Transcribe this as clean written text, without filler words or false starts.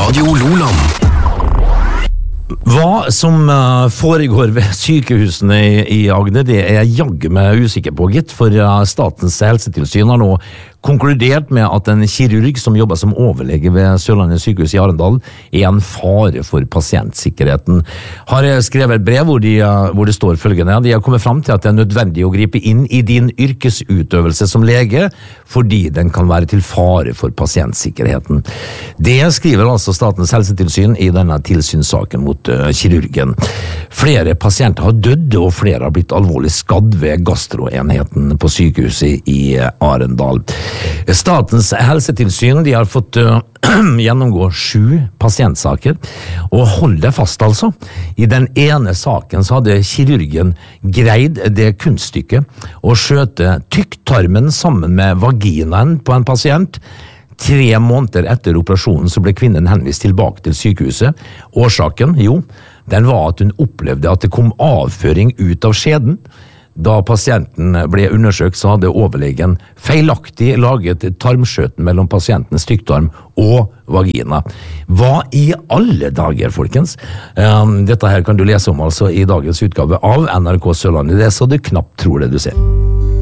Radio Loland. Hva som foregår ved sykehusene i Agder, det er jeg jaggu meg usikker på, gitt, for Statens helsetilsyn har nå konkludert med at en kirurg som jobber som overlege ved Sørlandet sykehus i Arendal er en fare for pasientsikkerheten. Har skrevet et brev hvor det står følgende: de har kommet fram til at det er nødvendig å gripe inn i din yrkesutøvelse som lege, fordi den kan være til fare for pasientsikkerheten. Det skriver altså Statens helsetilsyn i denne tilsynssaken mot kirurgen. Flere pasienter har dødd, og flere har blitt alvorlig skadd ved gastroenheten på sykehuset i Arendal. Statens helsetilsyn de har fått gjennomgå 7 pasientsaker, og hold deg fast altså. I den ene saken så hadde kirurgen greid det kunststykket å skjøte tykktarmen sammen med vaginaen på en pasient. 3 måneder etter operasjonen så ble kvinnen henvist tilbake til sykehuset. Årsaken? Jo, den var at hun opplevde at det kom avføring ut av skjeden. Da pasienten ble undersøkt, så hadde overlegen feilaktig laget tarmskjøten mellom pasientens tykktarm og vagina. Hva i alle dager, folkens? Dette her kan du lese om altså i dagens utgave av NRK Sørlandet. Det er så du knapt tror det du ser.